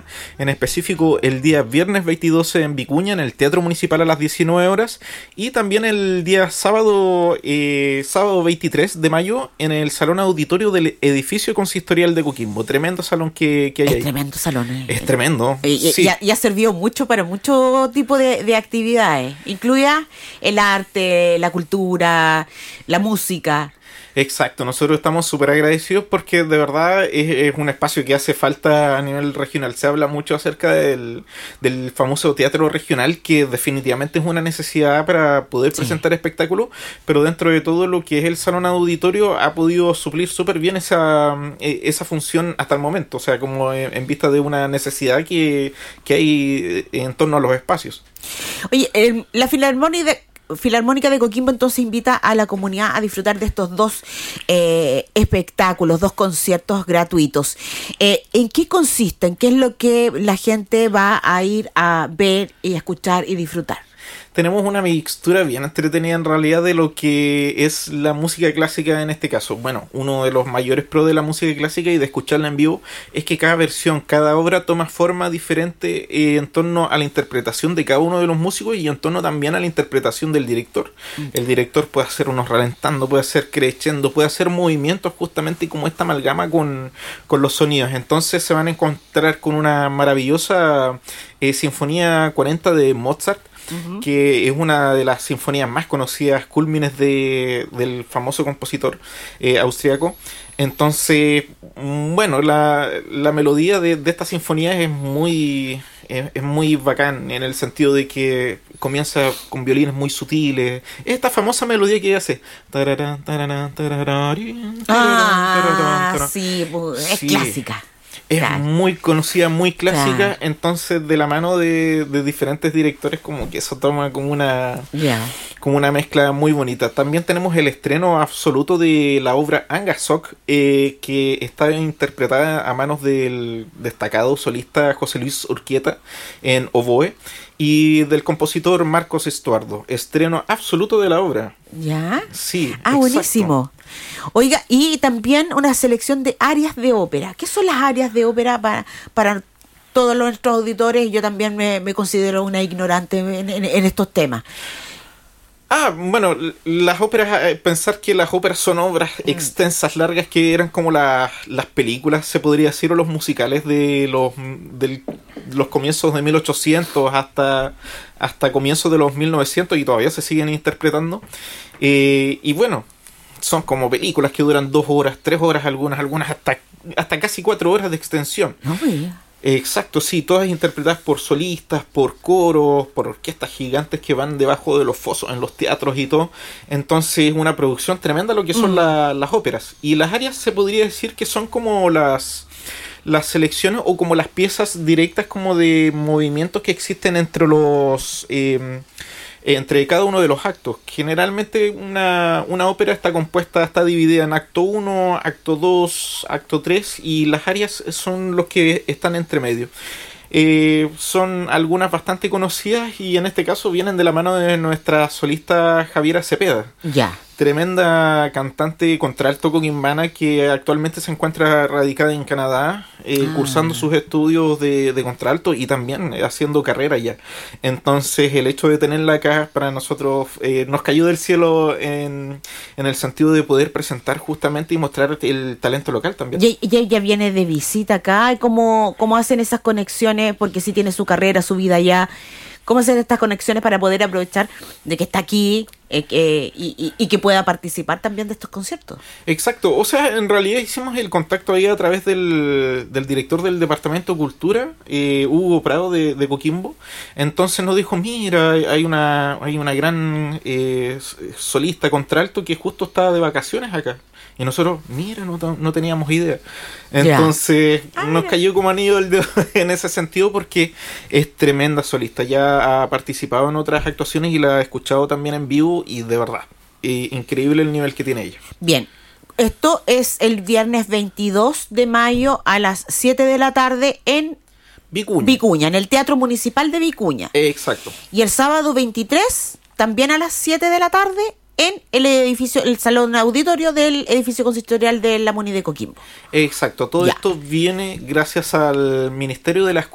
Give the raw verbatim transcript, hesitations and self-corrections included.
en específico el día viernes veintidós en Vicuña, en el Teatro Municipal a las diecinueve horas, y también el día sábado, eh, sábado veintitrés de mayo en el Salón Auditorio del Edificio Consistorial de Coquimbo. Tremendo salón que, que hay es ahí. Tremendo salón. Eh. Es tremendo. Y, sí. y, ha, y ha servido mucho para mucho tipo de, de actividades, incluida el arte, la cultura, la música. Exacto, nosotros estamos súper agradecidos porque de verdad es, es un espacio que hace falta a nivel regional. Se habla mucho acerca del, del famoso teatro regional, que definitivamente es una necesidad para poder sí. presentar espectáculos, pero dentro de todo lo que es el salón auditorio ha podido suplir súper bien esa, esa función hasta el momento, o sea, como en, en vista de una necesidad que, que hay en torno a los espacios. Oye, eh, la Filarmónica de Filarmónica de Coquimbo entonces invita a la comunidad a disfrutar de estos dos eh, espectáculos, dos conciertos gratuitos. Eh, ¿En qué consisten? ¿Qué es lo que la gente va a ir a ver y a escuchar y disfrutar? Tenemos una mixtura bien entretenida en realidad de lo que es la música clásica en este caso. Bueno, uno de los mayores pros de la música clásica y de escucharla en vivo es que cada versión, cada obra toma forma diferente eh, en torno a la interpretación de cada uno de los músicos y en torno también a la interpretación del director. El director puede hacer unos ralentando, puede hacer crescendo, puede hacer movimientos justamente como esta amalgama con, con los sonidos. Entonces se van a encontrar con una maravillosa eh, Sinfonía cuarenta de Mozart, Uh-huh. que es una de las sinfonías más conocidas, cúlmines de, del famoso compositor eh, austriaco. Entonces, bueno, la, la melodía de, de esta sinfonía es muy, es, es muy bacán, en el sentido de que comienza con violines muy sutiles. Esta famosa melodía que hace. Ah, sí, es sí. clásica. Es claro. muy conocida, muy clásica, claro. Entonces de la mano de, de diferentes directores como que eso toma como una, yeah. como una mezcla muy bonita. También tenemos el estreno absoluto de la obra Angasok, eh, que está interpretada a manos del destacado solista José Luis Urquieta en oboe y del compositor Marcos Estuardo. Estreno absoluto de la obra. ¿Ya? Sí. Ah, exacto. Buenísimo. Oiga, y también una selección de áreas de ópera. ¿Qué son las áreas de ópera para, para todos nuestros auditores? Yo también me, me considero una ignorante en, en, en estos temas. Ah, bueno, las óperas, eh, pensar que las óperas son obras mm. extensas, largas, que eran como la, las películas, se podría decir, o los musicales de los, de los comienzos de mil ochocientos hasta, hasta comienzos de los mil novecientos y todavía se siguen interpretando. Eh, y bueno, son como películas que duran dos horas, tres horas, algunas, algunas hasta, hasta casi cuatro horas de extensión. No, yeah. Exacto, sí, todas interpretadas por solistas, por coros, por orquestas gigantes que van debajo de los fosos en los teatros y todo. Entonces, una producción tremenda lo que son mm. la, las óperas. Y las áreas se podría decir que son como las, las selecciones o como las piezas directas como de movimientos que existen entre los... Eh, entre cada uno de los actos. Generalmente una, una ópera está compuesta, está dividida en acto uno, acto dos, acto tres, y las áreas son los que están entre medio. Eh, son algunas bastante conocidas y en este caso vienen de la mano de nuestra solista Javiera Cepeda. Ya. Tremenda cantante contralto coquimbana que actualmente se encuentra radicada en Canadá, eh, ah. cursando sus estudios de, de contralto y también haciendo carrera ya. Entonces el hecho de tenerla acá para nosotros eh, nos cayó del cielo en, en el sentido de poder presentar justamente y mostrar el talento local también. Y, y ella viene de visita acá. ¿Cómo, cómo hacen esas conexiones? Porque sí tiene su carrera, su vida allá. ¿Cómo hacer estas conexiones para poder aprovechar de que está aquí eh, eh, y, y, y que pueda participar también de estos conciertos? Exacto, o sea, en realidad hicimos el contacto ahí a través del, del director del Departamento de Cultura, eh, Hugo Prado de, de Coquimbo. Entonces nos dijo, mira, hay una, hay una gran eh, solista contralto que justo está de vacaciones acá. Y nosotros, mira, no, no teníamos idea. Entonces yeah. nos cayó como anillo el dedo en ese sentido porque es tremenda solista. Ya ha participado en otras actuaciones y la ha escuchado también en vivo y de verdad, eh, increíble el nivel que tiene ella. Bien, esto es el viernes veintidós de mayo a las siete de la tarde en Vicuña. Vicuña, en el Teatro Municipal de Vicuña. Exacto. Y el sábado veintitrés, también a las siete de la tarde, en el edificio, el salón auditorio del edificio consistorial de la Muni de Coquimbo. Exacto, todo ya. Esto viene gracias al Ministerio de la